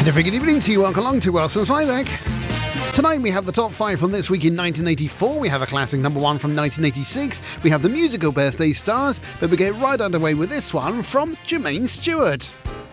And a very good evening to you. Welcome along to Wilson's Playback. Tonight we have the top 5 from this week in 1984. We have a classic number 1 from 1986. We have the musical Birthday Stars, but we get right underway with this one from Jermaine Stewart.